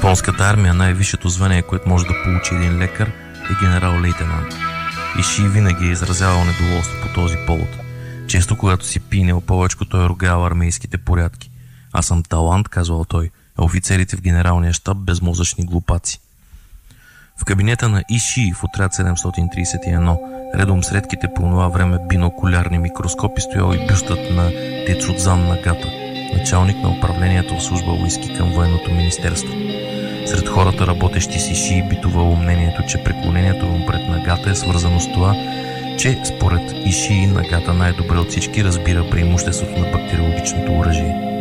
японската армия най-висшето звание, което може да получи един лекар, е генерал-лейтенант. Ишии винаги е изразявал недоволство по този повод. Често, когато си пинел, повечко той е ругал армейските порядки. Аз съм талант, казвал той, а офицерите в генералния щаб безмозъчни глупаци. В кабинета на Ишии в отряд 731, редом с редките по това време бинокулярни микроскопи, стоял и бюстът на Тецудзан Нагата, началник на управлението в служба войски към военното министерство. Сред хората, работещи с Ишии, битувало мнението, че преклонението му пред Нагата е свързано с това, че според Ишии Нагата най-добре от всички разбира преимуществото на бактериологичното оръжие.